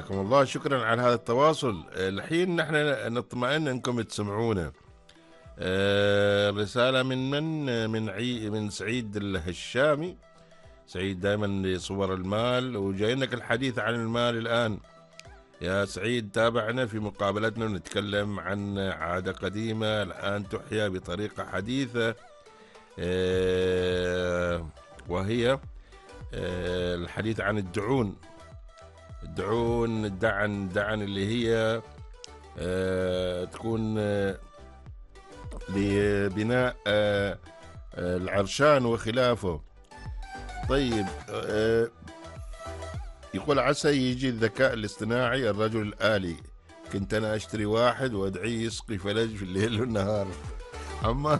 حياكم الله، شكرا على هذا التواصل. الحين نحن نطمئن انكم تسمعونا. رسالة من سعيد الهشامي. سعيد دائما يصور المال، وجاينك الحديث عن المال الآن. يا سعيد، تابعنا في مقابلتنا ونتكلم عن عادة قديمة الآن تحيا بطريقة حديثة، وهي الحديث عن الدعون. الدعن اللي هي تكون لبناء العرشان وخلافه. طيب، يقول عسى يجي الذكاء الاصطناعي الرجل الآلي، كنت أنا أشتري واحد وأدعيه يسقي فلج في الليل والنهار. أما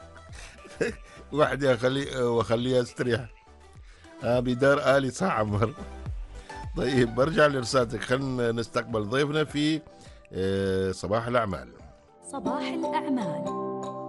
واحد وأخليه يستريح. بدار آلي صح عمر. طيب، برجع لرسالتك. خلينا نستقبل ضيفنا في صباح الأعمال. صباح الأعمال.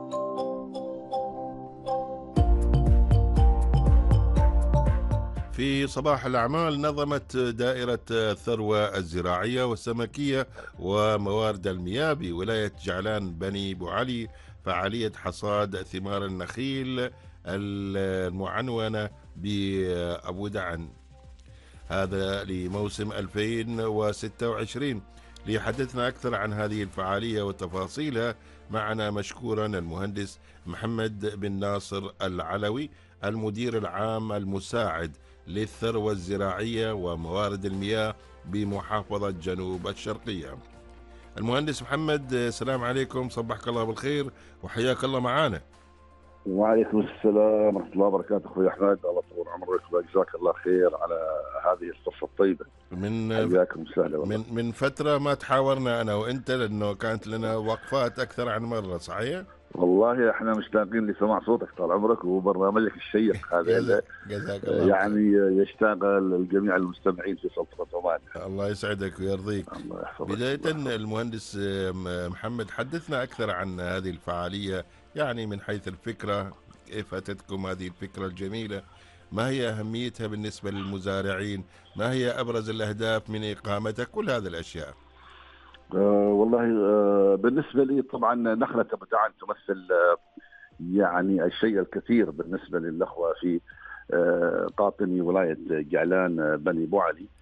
في صباح الأعمال، نظمت دائرة الثروة الزراعية والسمكية وموارد المياه بولاية جعلان بني بوعلي فعالية حصاد ثمار النخيل المعنونة بأبو دعن، هذا لموسم 2026. ليحدثنا أكثر عن هذه الفعالية وتفاصيلها معنا مشكورا المهندس محمد بن ناصر العلوي، المدير العام المساعد للثروة الزراعية وموارد المياه بمحافظة جنوب الشرقية. المهندس محمد، السلام عليكم، صبحك الله بالخير وحياك الله معنا. وعليكم السلام ورحمة الله وبركاته أخوي أحمد، الله يطول عمرك وجزاك الله خير على هذه الفرصة الطيبة. حياكم وسهلا. من فترة ما تحاورنا أنا وأنت، لأنه كانت لنا وقفات أكثر عن مرة، صحيح؟ والله احنا مشتاقين لسماع صوتك طال عمرك وبرنامجك الشيق هذا. جزاك الله يعني يشتغل الجميع المستمعين في سلطنة عمان. الله يسعدك ويرضيك. بداية المهندس محمد، حدثنا أكثر عن هذه الفعالية، يعني من حيث الفكرة، كيف أتتكم هذه الفكرة الجميلة؟ ما هي أهميتها بالنسبة للمزارعين؟ ما هي أبرز الأهداف من إقامتها؟ كل هذه الأشياء. والله بالنسبة لي طبعا نخلة أبو دعن تمثل يعني الشيء الكثير بالنسبة للأخوة في قاطني ولاية جعلان بني بوعلي.